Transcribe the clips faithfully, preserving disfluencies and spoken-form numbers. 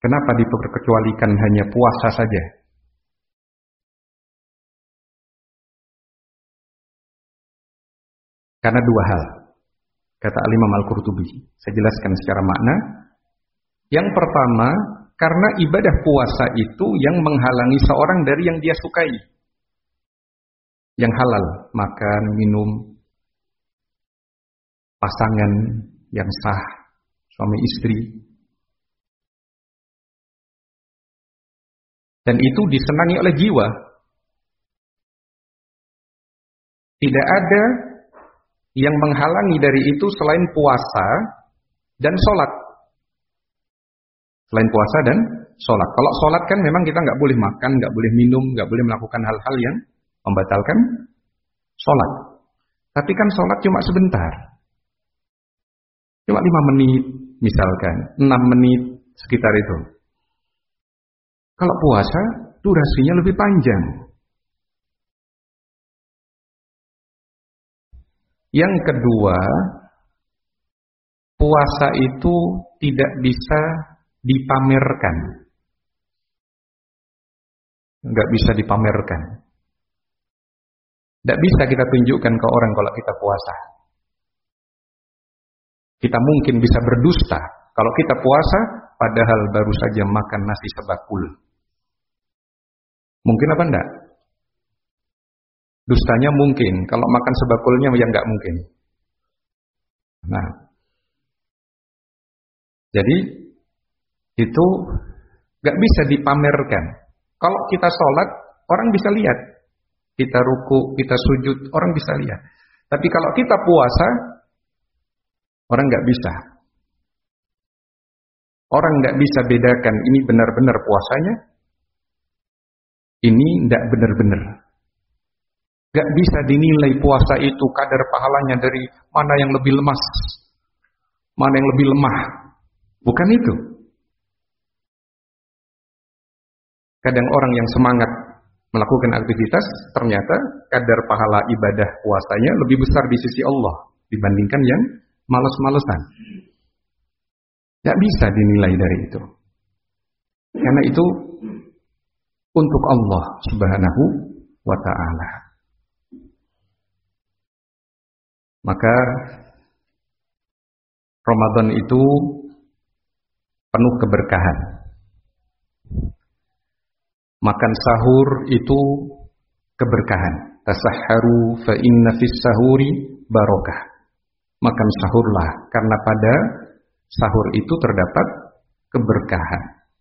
Kenapa diperkecualikan hanya puasa saja? Karena dua hal, kata Al-Imam Al-Qurtubi. Saya jelaskan secara makna. Yang pertama, karena ibadah puasa itu yang menghalangi seorang dari yang dia sukai. Yang halal, makan, minum, pasangan yang sah, suami istri. Dan itu disenangi oleh jiwa. Tidak ada yang menghalangi dari itu selain puasa dan sholat. Selain puasa dan sholat. Kalau sholat kan memang kita nggak boleh makan, nggak boleh minum, nggak boleh melakukan hal-hal yang membatalkan sholat. Tapi kan sholat cuma sebentar. Cuma lima menit misalkan, enam menit sekitar itu. Kalau puasa durasinya lebih panjang. Yang kedua, puasa itu tidak bisa dipamerkan. Enggak bisa dipamerkan. Tidak bisa kita tunjukkan ke orang kalau kita puasa. Kita mungkin bisa berdusta kalau kita puasa, padahal baru saja makan nasi sebakul. Mungkin apa enggak? Dustanya mungkin, kalau makan sebakulnya yang enggak mungkin. Nah, jadi itu enggak bisa dipamerkan. Kalau kita sholat, orang bisa lihat. Kita ruku, kita sujud, orang bisa lihat. Tapi kalau kita puasa, orang enggak bisa. Orang enggak bisa bedakan ini benar-benar puasanya, ini enggak benar-benar. Gak bisa dinilai puasa itu kadar pahalanya dari mana yang lebih lemas, mana yang lebih lemah. Bukan itu. Kadang orang yang semangat melakukan aktivitas, ternyata kadar pahala ibadah puasanya lebih besar di sisi Allah dibandingkan yang malas-malesan. Gak bisa dinilai dari itu. Karena itu untuk Allah Subhanahu wa ta'ala. Maka Ramadan itu penuh keberkahan. Makan sahur itu keberkahan. Tasahharu fa inna fis sahuri barakah. Makan sahurlah karena pada sahur itu terdapat keberkahan.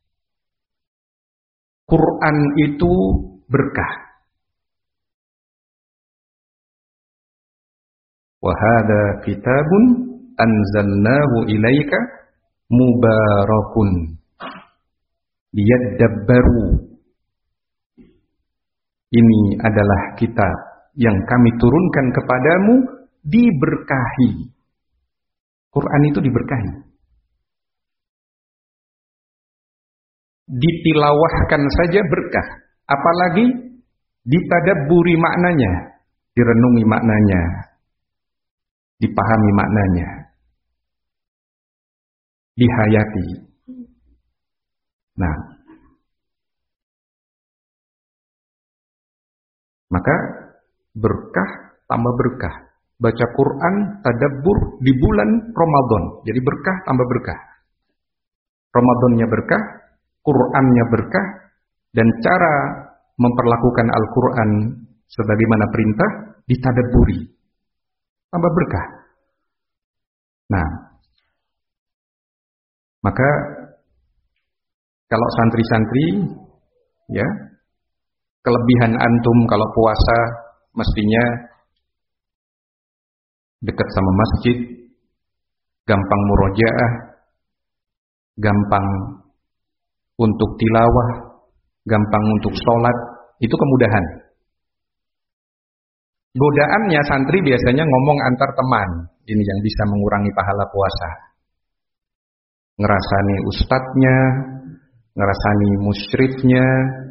Quran itu berkah. Wa hadza kitabun anzalnahu ilaika mubarakun liyadabbaru. Ini adalah kitab yang kami turunkan kepadamu, diberkahi. Quran itu diberkahi. Ditilawahkan saja berkah, apalagi ditadabburi maknanya, direnungi maknanya, dipahami maknanya, dihayati. Nah, maka berkah tambah berkah. Baca Quran, tadabbur di bulan Ramadan. Jadi berkah tambah berkah. Ramadannya berkah, Qurannya berkah, dan cara memperlakukan Al-Quran sebagaimana perintah ditadabburi. Tambah berkah. Nah, maka kalau santri-santri, ya, kelebihan antum kalau puasa mestinya dekat sama masjid, gampang murojaah, gampang untuk tilawah, gampang untuk sholat, itu kemudahan. Godaannya santri biasanya ngomong antar teman, ini yang bisa mengurangi pahala puasa. Ngerasani ustadznya, ngerasani musyrifnya,